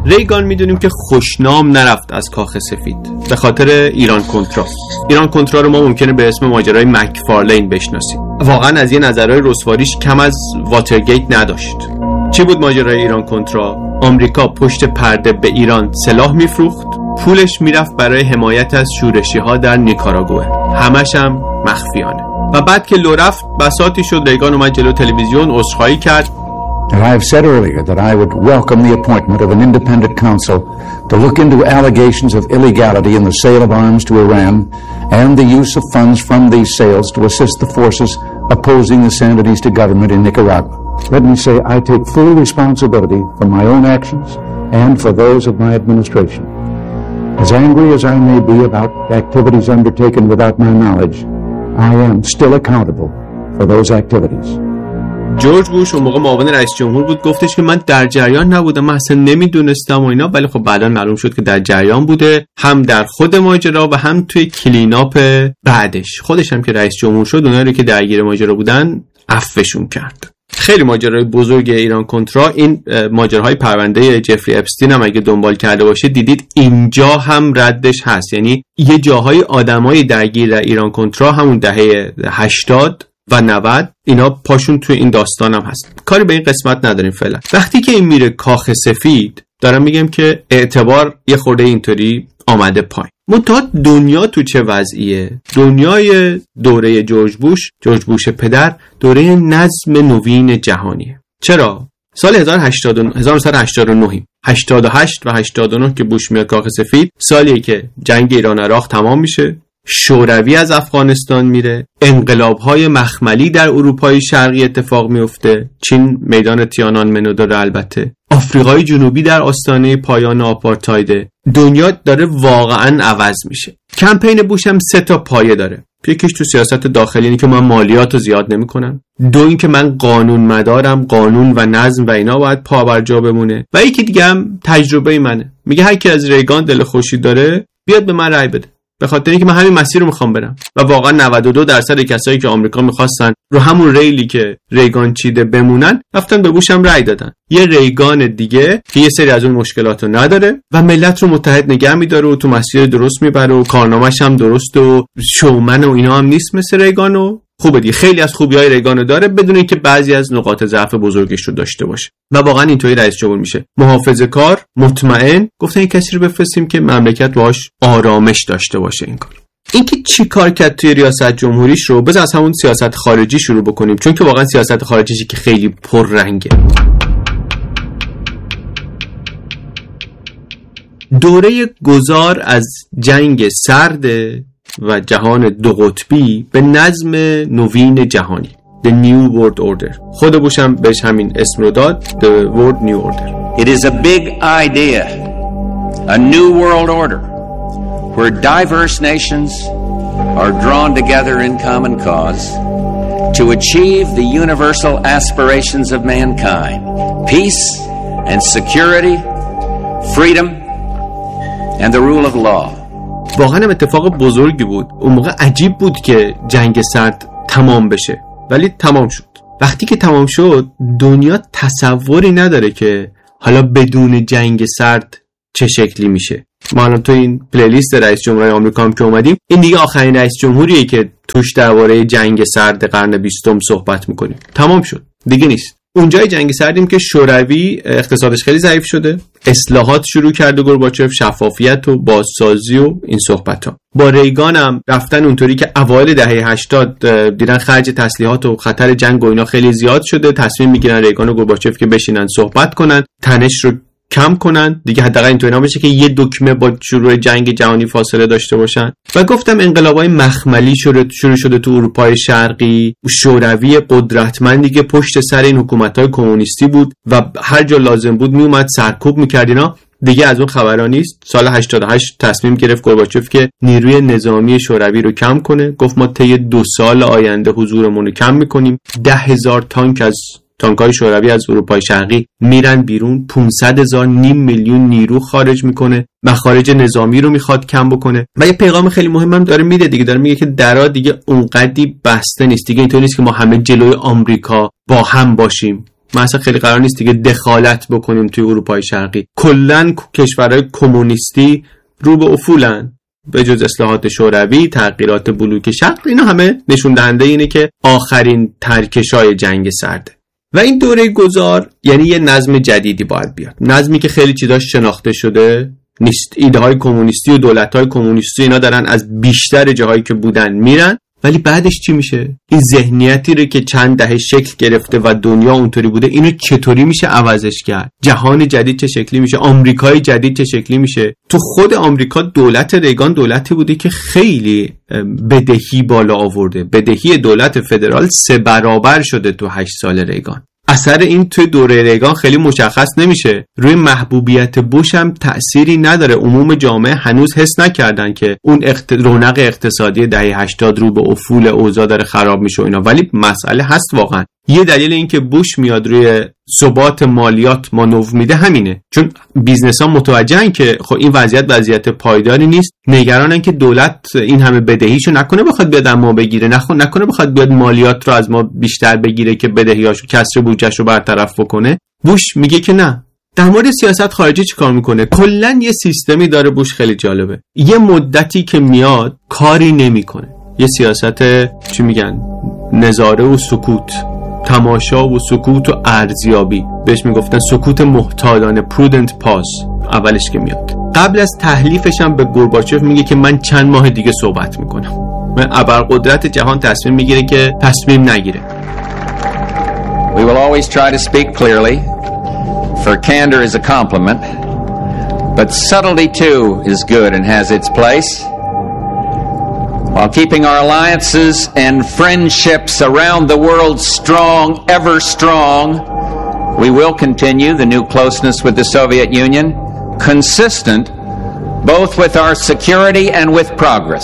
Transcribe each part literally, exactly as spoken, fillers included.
ریگان میدونیم که خوشنام نرفت از کاخ سفید به خاطر ایران کنترا. ایران کنترا رو ما ممکنه به اسم ماجرای مکفارلین بشناسیم. واقعا از یه نظرهای رسواریش کم از واترگیت نداشت. چی بود ماجرای ایران کنترا؟ آمریکا پشت پرده به ایران سلاح میفروخت، پولش میرفت برای حمایت از شورشی‌ها در نیکاراگوئه، همش هم مخفیانه. و بعد که لو رفت بساطی شد، ریگان اومد جلو تلویزیون عذرخواهی کرد. And I have said earlier that I would welcome the appointment of an independent council to look into allegations of illegality in the sale of arms to Iran and the use of funds from these sales to assist the forces opposing the Sandinista government in Nicaragua. Let me say I take full responsibility for my own actions and for those of my administration. As angry as I may be about activities undertaken without my knowledge, I am still accountable for those activities. جورج بوش اون موقع معاون رئیس جمهور بود، گفتش که من در جریان نبودم، من اصلا نمیدونستم و اینا، ولی خب بعدا معلوم شد که در جریان بوده، هم در خود ماجرا و هم توی کلیناپ بعدش. خودش هم که رئیس جمهور شد اونایی رو که درگیر ماجرا بودن عفوشون کرد. خیلی ماجرای بزرگ ایران کنترا، این ماجراهای پرونده جفری اپستین هم اگه دنبال کرده باشید دیدید اینجا هم ردش هست. یعنی یه جاهای آدمای درگیر در ایران کنترا همون دهه هشتاد و نود اینا پاشون توی این داستان هم هست. کاری به این قسمت نداریم فعلا. وقتی که این میره کاخ سفید دارم میگم که اعتبار یه خورده اینطوری آمده پایین. منتها دنیا تو چه وضعیه؟ دنیای دوره جورج بوش، جورج بوش پدر، دوره نظم نوین جهانیه. چرا؟ سال هزار و نهصد و هشتاد و نه هشتاد و هشت و هشتاد و نه که بوش میاد کاخ سفید، سالیه که جنگ ایران عراق تمام میشه، شوروی از افغانستان میره، انقلاب‌های مخملی در اروپای شرقی اتفاق میفته، چین میدان تیانانمن داره، البته آفریقای جنوبی در آستانه پایان آپارتاید. دنیا داره واقعا عوض میشه. کمپین بوش هم سه تا پایه داره. یکیش تو سیاست داخلی اینه که من مالیاتو زیاد نمیکنم، دو این که من قانون مدارم، قانون و نظم و اینا باید پا بر جا بمونه، و یکی دیگه هم تجربه منه، میگه هر کی از ریگان دل خوشی داره بیاد به من رأی بده، به خاطر اینکه من همین مسیر رو میخوام برم. و واقعا نود و دو درصد کسایی که آمریکا میخواستن رو همون ریلی که ریگان چیده بمونن رفتن به بوش هم رأی دادن. یه ریگان دیگه که یه سری از اون مشکلاتو نداره و ملت رو متحد نگه میداره و تو مسیر درست میبره و کارنامه‌ش هم درست و شومن و اینا هم نیست مثل ریگان و خوبه دیگه. خیلی از خوبی‌های ریگان داره بدون اینکه بعضی از نقاط ضعف بزرگش رو داشته باشه. و واقعا اینطوری رئیس جمهور میشه، محافظه‌کار، مطمئن. گفتن این کسی رو بفرستیم که مملکت باهاش آرامش داشته باشه. این کار اینکه چی کار کرد توی ریاست جمهوریش رو بذار از همون سیاست خارجی شروع بکنیم، چون که واقعا سیاست خارجیشی که خیلی پررنگه. دوره گذار از جنگ سرد و جهان دو قطبی به نظم نوین جهانی، The New World Order. خود بوش هم بهش همین اسم رو داد، The World New Order. It is a big idea, a new world order where diverse nations are drawn together in common cause to achieve the universal aspirations of mankind, peace and security, freedom and the rule of law. واقعا هم اتفاق بزرگی بود. اون موقع عجیب بود که جنگ سرد تمام بشه، ولی تمام شد. وقتی که تمام شد دنیا تصوری نداره که حالا بدون جنگ سرد چه شکلی میشه. ما الان تو این پلیلیست رئیس جمهورهای آمریکا هم که اومدیم، این دیگه آخرین رئیس جمهوریه که توش درباره جنگ سرد قرن بیستم صحبت میکنیم. تمام شد دیگه نیست. اونجای جنگ سردیم که شوروی اقتصادش خیلی ضعیف شده، اصلاحات شروع کرده گورباچف، شفافیت و بازسازی و این صحبت‌ها. با ریگان هم رفتن اونطوری که اوایل دهه هشتاد دیدن خرج تسلیحات و خطر جنگ و اینا خیلی زیاد شده، تصمیم میگیرن ریگان و گورباچف که بشینن صحبت کنن، تنش رو کم کنن دیگه، حداقل اینطوری نباشه که یه دکمه با شروع جنگ جهانی فاصله داشته باشن. و گفتم انقلابای مخملی شروع شده تو اروپای شرقی، شوروی قدرتمندی که پشت سر این حکومت‌های کمونیستی بود و هر جا لازم بود میومد سرکوب می‌کرد. اینا دیگه از اون خبرا نیست. سال هشتاد و هشت تصمیم گرفت گورباچف که نیروی نظامی شوروی رو کم کنه، گفت ما طی دو سال آینده حضورمون رو کم می‌کنیم. ده هزار تانک از تانک‌های شوروی از اروپای شرقی میرن بیرون، پانصد هزار نیم میلیون نیرو خارج میکنه، مخارج نظامی رو میخواد کم بکنه. و یه پیغام خیلی مهمم داره میده دیگه، داره میگه که درا دیگه اونقدی بسته نیست دیگه، اینطوری نیست که ما همه جلوی آمریکا با هم باشیم. ما اصلا خیلی قرار نیست دیگه دخالت بکنیم توی اروپای شرقی. کلا کشورهای کمونیستی رو به افولن، به جز اصلاحات شوروی، تغییرات بلوک شرق، اینا همه نشون دهنده اینه که آخرین ترکشای جنگ سرده. و این دوره گذار یعنی یه نظم جدیدی باید بیاد، نظمی که خیلی چیزاش شناخته شده نیست. ایده های کمونیستی و دولت های کمونیستی اینا دارن از بیشتر جاهایی که بودن میرن، ولی بعدش چی میشه؟ این ذهنیتی رو که چند دهه شکل گرفته و دنیا اونطوری بوده، اینو چطوری میشه عوضش کرد؟ جهان جدید چه شکلی میشه؟ آمریکای جدید چه شکلی میشه؟ تو خود آمریکا دولت ریگان دولتی بوده که خیلی بدهی بالا آورده. بدهی دولت فدرال سه برابر شده تو هشت سال ریگان. اثر این توی دوره ریگان خیلی مشخص نمیشه. روی محبوبیت بوش هم تأثیری نداره. عموم جامعه هنوز حس نکردن که اون اقت... رونق اقتصادی دهه هشتاد رو به افول اوضاع داره خراب میشه اینا، ولی مسئله هست واقعا. یه دلیل این که بوش میاد روی ثبات مالیات مانور میده همینه، چون بیزنس ها متوجهن که خب این وضعیت وضعیت پایداری نیست، نگرانن که دولت این همه بدهیشو نکنه بخواد بیاد ما بگیره، نخ... نکنه بخواد بیاد مالیات رو از ما بیشتر بگیره که بدهیاشو کسر بودجهشو برطرف بکنه. بوش میگه که نه. در مورد سیاست خارجی چی کار میکنه؟ کلا یه سیستمی داره بوش خیلی جالبه. یه مدتی که میاد کاری نمیکنه، یه سیاست چی میگن نظاره و سکوت، تماشا و سکوت و ارزیابی، بهش میگفتن سکوت محتاطانه، prudent pause. اولش که میاد قبل از تحلیفش هم به گورباچف میگه که من چند ماه دیگه صحبت میکنم. من ابرقدرت جهان تصمیم میگیره که تصمیم نگیره. We will always try to speak clearly, for candor is a compliment, but subtlety too is good and has its place. While keeping our alliances and friendships around the world strong, ever strong, we will continue the new closeness with the Soviet Union, consistent both with our security and with progress.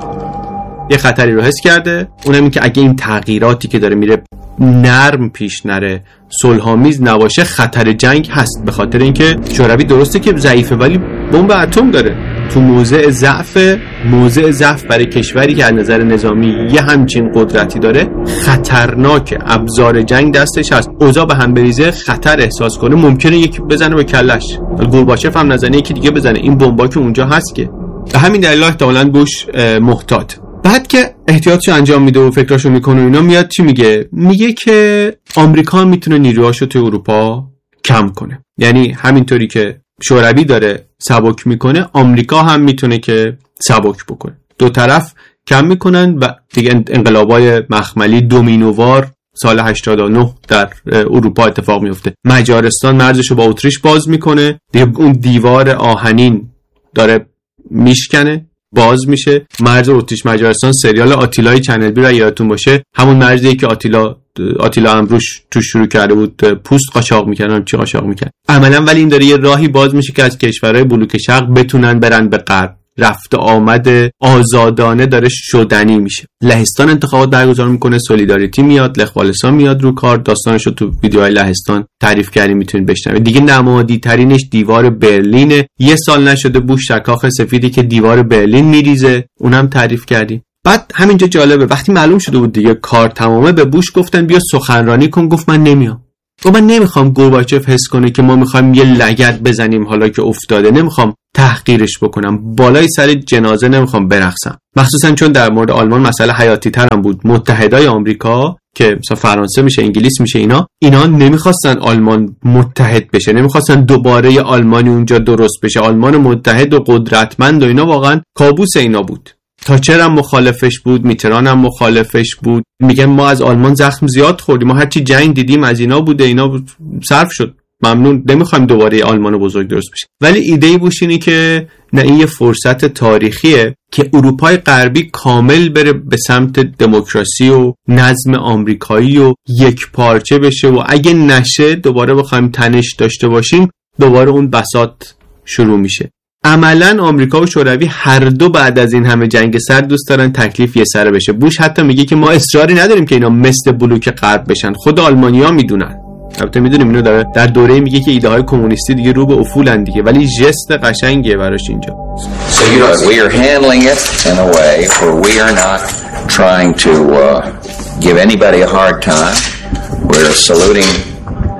یه خطری رو حس کرده، اونم این که اگه این تغییراتی که داره میره نرم پیش نره، صلح‌آمیز نباشه، خطر جنگ هست. به خاطر اینکه شوروی درسته که ضعیفه ولی بمب اتم داره. تو موضع ضعف، موضع ضعف برای کشوری که از نظر نظامی یه همچین قدرتی داره خطرناکه. ابزار جنگ دستش هست، اوضاع به هم بریزه، خطر احساس کنه، ممکنه یکی بزنه به کلش. گورباچف هم نزنه یکی دیگه بزنه. این بمبا که اونجا هست که به همین دلیل احتمالاً بوش محتاط. بعد که احتیاطشو انجام میده و فکراشو میکنه اینا، میاد چی میگه؟ میگه که آمریکا میتونه نیروهاشو تو اروپا کم کنه. یعنی همینطوری که شوروی داره سبک میکنه، آمریکا هم میتونه که سبک بکنه. دو طرف کم میکنن و دیگه انقلابای مخملی دومینووار سال هشتاد و نه در اروپا اتفاق میفته. مجارستان مرزشو با اتریش باز میکنه، دیگه اون دیوار آهنین داره میشکنه، باز میشه. مرز اتریش مجارستان سریال آتیلای چنل بی را یادتون باشه، همون مرزی که آتیلا آتیلا امروش تو شروع کرده بود پوست قاچاق میکنن، چی قاچاق میکنن عملا. ولی این داره یه راهی باز میشه که از کشورهای بلوک شرق بتونن برن به غرب. رفت آمد آزادانه داره شدنی میشه. لهستان انتخابات برگزار میکنه، سولیداریتی میاد، لخ والسا میاد رو کار. داستانشو تو ویدیوهای لهستان تعریف کردیم، میتونید بشنوید. دیگه نمادی ترینش دیوار برلین. یه سال نشده بوش در کاخ سفیدی که دیوار برلین میریزه، اونم تعریف کردیم. بعد همینجا جالبه، وقتی معلوم شده بود دیگه کار تمامه، به بوش گفتن بیا سخنرانی کن. گفت من نمیام. گفت من نمیخوام گورباچف حس کنه که ما میخوایم یه لگد بزنیم حالا که افتاده. نمیخوام تحقیرش بکنم، بالای سر جنازه نمیخوام برقصم. مخصوصا چون در مورد آلمان مسئله حیاتی تر هم بود. متحدای آمریکا که مثلا فرانسه میشه، انگلیس میشه، اینا اینا نمیخواستن آلمان متحد بشه، نمیخواستن دوباره یه آلمانی اونجا درست بشه. آلمان متحد و قدرتمند و اینا واقعا کابوس اینا بود. تاچر هم مخالفش بود، میتران هم مخالفش بود. میگن ما از آلمان زخم زیاد خوردیم، ما هرچی جنگ دیدیم از اینا بوده، اینا صرف شد، ممنون، نمیخوایم دوباره آلمان بزرگ درست بشه. ولی ایده بوش اینه که نه، این یه فرصت تاریخیه که اروپای غربی کامل بره به سمت دموکراسی و نظم آمریکایی و یک پارچه بشه و اگه نشه دوباره بخوایم تنش داشته باشیم، دوباره اون بساط شروع میشه. عملاً آمریکا و شوروی هر دو بعد از این همه جنگ سرد دوست دارن تکلیف یه سره بشه. بوش حتی میگه که ما اصراری نداریم که اینا مثل بلوک غرب بشن، خود آلمانی‌ها میدونن. البته میدونیم اینو داره در دوره میگه که ایده های کمونیستی دیگه رو به افولن دیگه، ولی ژست قشنگیه براش اینجا. So you know, we are handling it in a way where we are not trying to uh, give anybody a hard time. We're saluting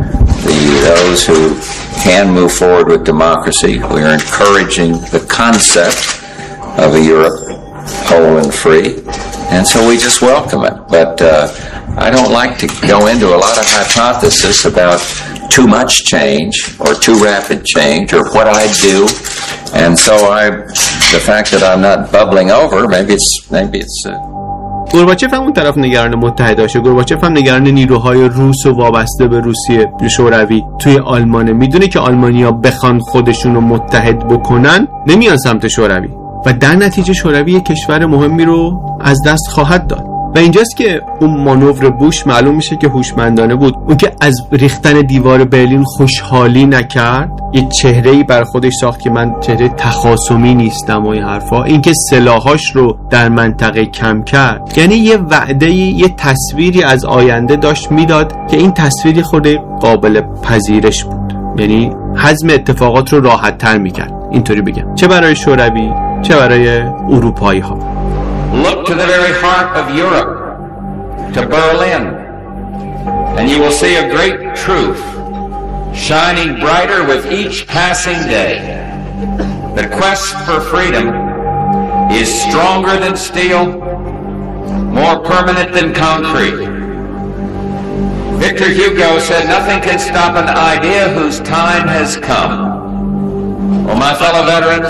the those who can move forward with democracy. We are encouraging the concept of a Europe whole and free, and so we just welcome it. But uh, I don't like to go into a lot of hypothesis about too much change or too rapid change or what I do, and so I, the fact that I'm not bubbling over, maybe it's maybe it's. Uh, گورباچف هم اون طرف نگران متحداشه. گورباچف هم نگران نیروهای روس و وابسته به روسیه شوروی توی آلمانه. میدونه که آلمانیا بخوان خودشون رو متحد بکنن نمیان سمت شوروی و در نتیجه شوروی یک کشور مهمی رو از دست خواهد داد. و اینجاست که اون مانور بوش معلوم میشه که هوشمندانه بود. اون که از ریختن دیوار برلین خوشحالی نکرد، یه چهره‌ای بر خودش ساخت که من چهره تخاصمی نیستم و این حرفا. این که سلاحاش رو در منطقه کم کرد، یعنی یه وعده، یه تصویری از آینده داشت میداد که این تصویری خود قابل پذیرش بود، یعنی هضم اتفاقات رو راحت تر میکرد، اینطوری بگم، چه برای شوروی چه برای اروپایی ها. Look to the very heart of Europe, to Berlin, and you will see a great truth shining brighter with each passing day. The quest for freedom is stronger than steel, more permanent than concrete. Victor Hugo said, "Nothing can stop an idea whose time has come." Well, my fellow veterans,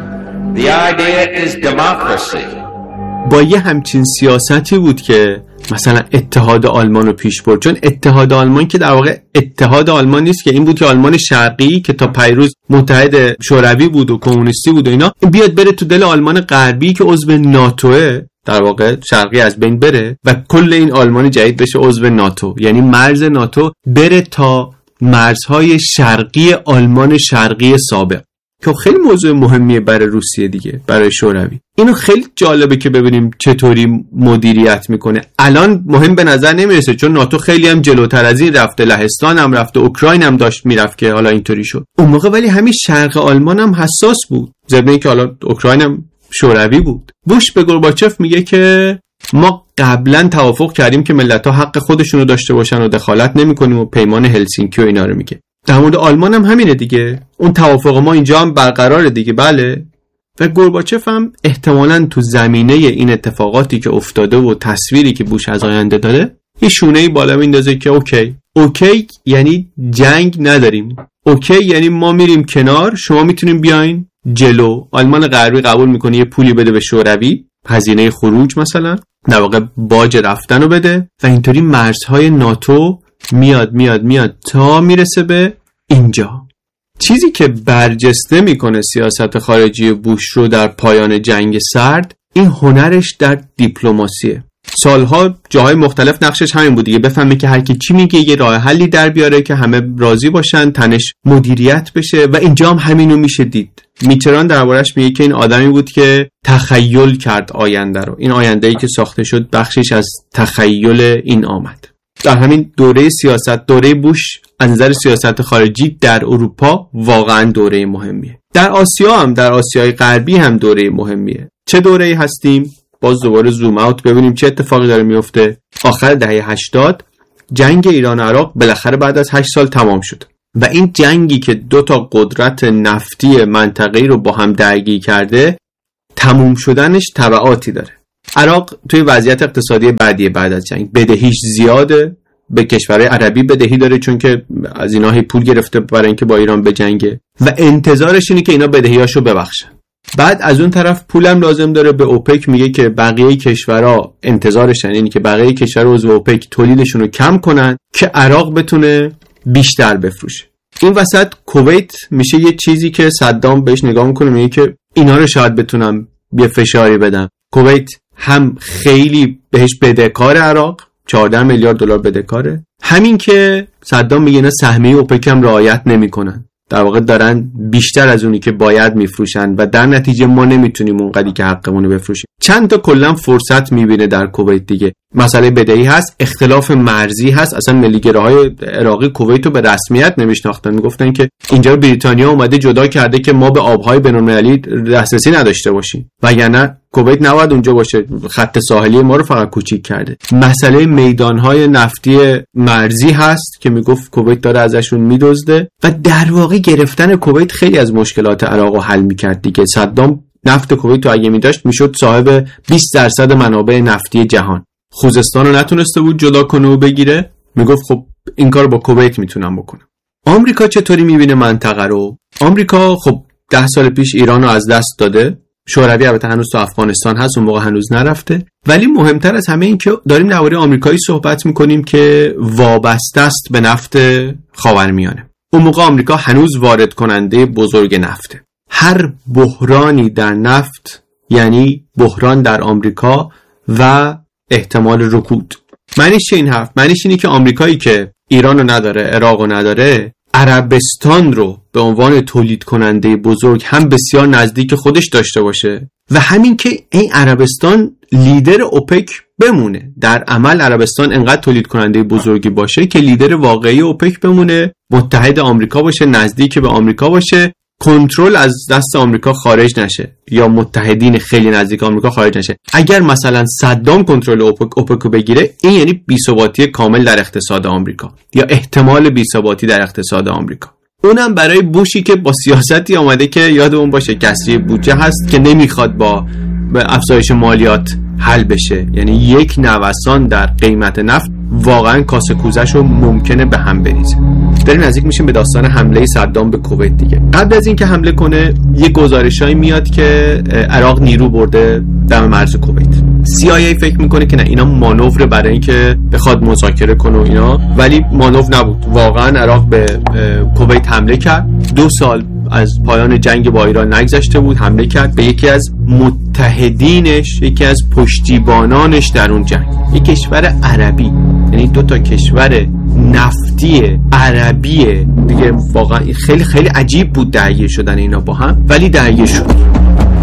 the idea is democracy. با یه همچین سیاستی بود که مثلا اتحاد آلمان رو پیش برد. چون اتحاد آلمان که در واقع اتحاد آلمان نیست، که این بود که آلمان شرقی که تا پیروز متحد شوروی بود و کمونیستی بود و اینا، بیاد بره تو دل آلمان غربی که عضو ناتوه، در واقع شرقی از بین بره و کل این آلمان جدید بشه عضو ناتو، یعنی مرز ناتو بره تا مرزهای شرقی آلمان شرقی سابق، که خیلی موضوع مهمیه برای روسیه دیگه، برای شوروی. اینو خیلی جالبه که ببینیم چطوری مدیریت میکنه. الان مهم به نظر نمیرسه چون ناتو خیلی هم جلوتر از این رفته، لهستان هم رفته، اوکراین هم داشت میرفت که حالا اینطوری شد. اون موقع ولی همین شرق آلمان هم حساس بود، ضمن اینکه حالا اوکراین هم شوروی بود. بوش به گورباچف میگه که ما قبلا توافق کردیم که ملت‌ها حق خودشونو داشته باشن و دخالت نمی‌کنیم و پیمان هلسینکی و اینا رو میگه. در مورد آلمان هم همینه دیگه، اون توافق ما اینجا هم برقراره دیگه. بله. و گورباچف هم احتمالاً تو زمینه این اتفاقاتی که افتاده و تصویری که بوش از آینده داره یه شونه‌ای بالا میندازه که اوکی اوکی یعنی جنگ نداریم، اوکی یعنی ما میریم کنار، شما میتونیم بیاین جلو. آلمان غربی قبول میکنه یه پولی بده به شوروی، هزینه خروج مثلا، در واقع باج رفتن رو بده، و اینطوری مرزهای ناتو میاد میاد میاد تا میرسه به اینجا. چیزی که برجسته میکنه سیاست خارجی بوش رو در پایان جنگ سرد، این هنرش در دیپلماسیه. سالها جاهای مختلف نقشش همین بود دیگه، بفهمه که هر کی چی میگه یه راه حلی در بیاره که همه راضی باشن، تنش مدیریت بشه. و اینجا هم همینو میشه دید. میتران دربارش میگه که این آدمی بود که تخیل کرد آینده رو. این آینده‌ای که ساخته شد بخشش از تخیل این آمد. در همین دوره سیاست، دوره بوش از نظر سیاست خارجی در اروپا واقعا دوره مهمیه. در آسیا هم، در آسیای غربی هم دوره مهمیه. چه دوره‌ای هستیم؟ باز دوباره زوم اوت ببینیم چه اتفاقی داره میفته. آخر دهه هشتاد جنگ ایران و عراق بالاخره بعد از هشت سال تمام شد و این جنگی که دو تا قدرت نفتی منطقه‌ای رو با هم درگیر کرده، تموم شدنش تبعاتی داره. عراق توی وضعیت اقتصادی بدیه بعد از جنگ، بدهیش زیاده، به کشورهای عربی بدهی داره چون که از ایناهی پول گرفته برای اینکه با ایران بجنگه و انتظارش اینه که اینا بدهیاشو ببخشن. بعد از اون طرف پولم لازم داره، به اوپک میگه که بقیه کشورها انتظارشن اینه که بقیه کشورها عضو اوپک تولیدشون رو کم کنن که عراق بتونه بیشتر بفروشه. این وسط کویت میشه یه چیزی که صدام بهش نگاه میکنه، میگه که اینا رو شاید بتونم یه فشاری بدم. کویت هم خیلی بهش بدهکار عراق، چهارده میلیارد دلار بدهکاره، همین که صدام میگه اینا سهمیه اوپک هم رعایت نمیکنن، در واقع دارن بیشتر از اونی که باید میفروشن و در نتیجه ما نمیتونیم اونقدری که حقمون رو بفروشیم. چند تا کلا فرصت میبینه در کویت دیگه. مسئله بدهی هست، اختلاف مرزی هست. اصلا ملیگراهای عراقی کویت رو به رسمیت نمیشناختن، میگفتن که اینجا بریتانیا اومده جدا کرده که ما به آبهای بین‌المللی دسترسی نداشته باشیم، وگرنه کویت نباید اونجا باشه، خط ساحلی ما رو فقط کوچیک کرده. مسئله میدانهای نفتی مرزی هست که میگفت کویت داره ازشون میدزده و در واقع گرفتن کویت خیلی از مشکلات عراق رو حل میکرد دیگه. صدام نفت کویت رو اگه میداشت میشد صاحب بیست درصد منابع نفتی جهان. خوزستان رو نتونسته بود جدا کنه و بگیره، میگفت خب این کار با کویت میتونم بکنم. آمریکا چطوری میبینه منطقه رو؟ آمریکا خب ده سال پیش ایران رو از دست داده، شوروی البته هنوز تو افغانستان هست، اون موقع هنوز نرفته، ولی مهمتر از همه این که داریم درباره آمریکایی صحبت میکنیم که وابسته است به نفت خاورمیانه. اون موقع آمریکا هنوز وارد کننده بزرگ نفته. هر بحرانی در نفت یعنی بحران در آمریکا و احتمال رکود. معنیش چه این حرف؟ معنیش اینه که آمریکایی که ایران رو نداره، عراق رو نداره، عربستان رو به عنوان تولید کننده بزرگ هم بسیار نزدیک خودش داشته باشه و همین که این عربستان لیدر اوپک بمونه. در عمل عربستان انقدر تولید کننده بزرگی باشه که لیدر واقعی اوپک بمونه، متحد آمریکا باشه، نزدیک به آمریکا باشه، کنترل از دست آمریکا خارج نشه یا متحدین خیلی نزدیک آمریکا خارج نشه. اگر مثلا صدام کنترل اوپک اوپک بگیره، این یعنی بی‌ثباتی کامل در اقتصاد آمریکا یا احتمال بی‌ثباتی در اقتصاد آمریکا. اونم برای بوشی که با سیاستی آمده که یادمون باشه کسری بودجه هست که نمیخواد با افزایش مالیات حل بشه، یعنی یک نوسان در قیمت نفت واقعا کاسه کوزش رو ممکنه به هم بریزه. داریم نزدیک میشیم به داستان حمله صدام به کویت دیگه. قبل از این که حمله کنه یه گزارشایی میاد که عراق نیرو برده دم مرز کویت. سی آی ای فکر میکنه که نه اینا مانور برای اینکه بخواد مذاکره کنه و اینا، ولی مانور نبود. واقعا عراق به کویت حمله کرد. دو سال از پایان جنگ با ایران نگذشته بود، حمله کرد به یکی از متحدینش، یکی از پشتیبانانش در اون جنگ، یک کشور عربی. یعنی دو تا کشور نفتی عربی دیگه. واقعا خیلی خیلی عجیب بود درگیر شدن اینا با هم، ولی درگیر شد.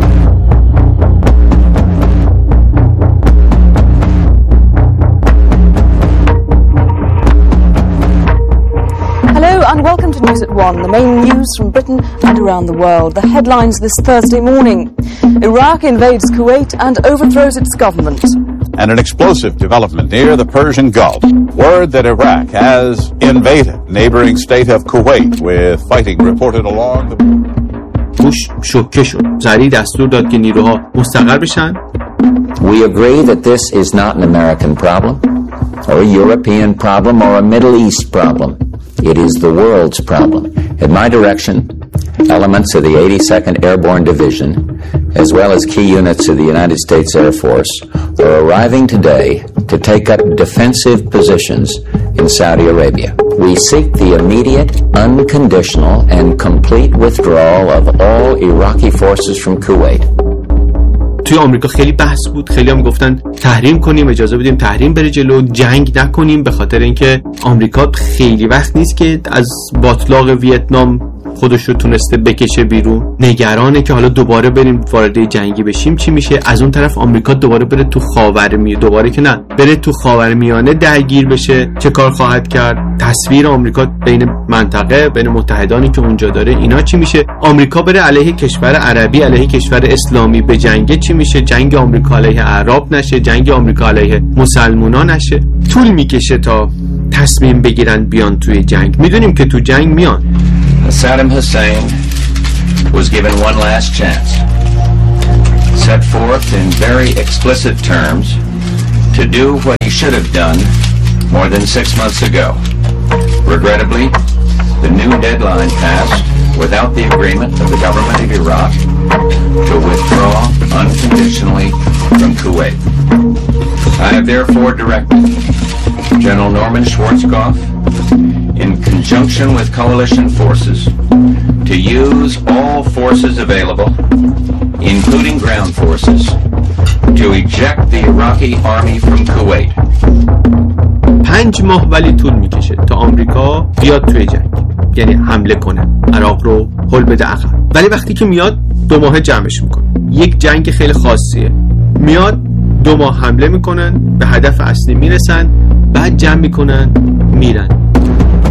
Hello and welcome to News at One, the main news from Britain and around the world. The headlines this Thursday morning. Iraq invades Kuwait and overthrows its government. And an explosive development near the Persian Gulf. Word that Iraq has invaded neighboring state of Kuwait with fighting reported along the... بوش شوکه شد. سریع دستور داد که نیروها مستقر بشن. We agree that this is not an American problem or a European problem or a Middle East problem. It is the world's problem. In my direction, elements of the eighty-second Airborne Division, as well as key units of the United States Air Force, are arriving today to take up defensive positions in Saudi Arabia. We seek the immediate, unconditional, and complete withdrawal of all Iraqi forces from Kuwait. توی آمریکا خیلی بحث بود، خیلی هم گفتن تحریم کنیم، اجازه بدیم تحریم بره جلو، جنگ نکنیم، به خاطر اینکه آمریکا خیلی وقت نیست که از باطلاق ویتنام خودش رو تونسته بکشه بیرون. نگرانه که حالا دوباره بریم وارد جنگی بشیم چی میشه. از اون طرف آمریکا دوباره بره تو خاورمیانه، دوباره که نه بره تو خاورمیانه درگیر بشه، چه کار خواهد کرد؟ تصویر آمریکا بین منطقه، بین متحدانی که اونجا داره، اینا چی میشه؟ آمریکا بره علیه کشور عربی، علیه کشور اسلامی به جنگ، چی میشه؟ جنگ آمریکا علیه اعراب نشه، جنگ آمریکا علیه مسلمونا نشه. طول میکشه تا تصمیم بگیرن بیان توی جنگ. میدونیم که تو جنگ میان. Saddam Hussein was given one last chance, set forth in very explicit terms to do what he should have done more than six months ago. Regrettably, the new deadline passed without the agreement of the government of Iraq to withdraw unconditionally from Kuwait. I have therefore directed General Norman Schwarzkopf, in conjunction with coalition forces, to use all forces available, including ground forces, to eject the Iraqi army from Kuwait. پنج ماه ولی طول میکشه تا آمریکا بیاد توی جنگ، یعنی حمله کنه، عراق رو هل بده عقب. ولی وقتی که میاد دو ماه جمعش میکنه. یک جنگ خیلی خاصیه. میاد دو ماه حمله میکنن، به هدف اصلی میرسن، بعد جمع میکنن میرن.